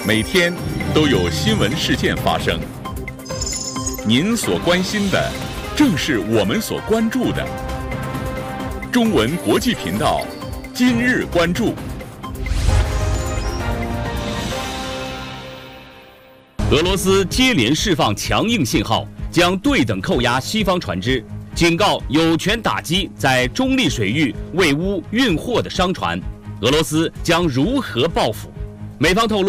每天都有新闻事件发生，您所关心的正是我们所关注的。中文国际频道今日关注： 俄罗斯接连释放强硬信号，将对等扣押西方船只，警告有权打击在中立水域为乌运货的商船。俄罗斯将如何报复？美方透露。